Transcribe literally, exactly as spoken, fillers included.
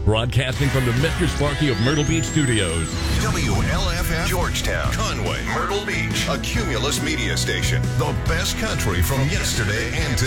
Broadcasting from the Mister Sparky of Myrtle Beach Studios. W L F F, Georgetown, Conway, Myrtle Beach, a Cumulus media station. The best country from yesterday and today.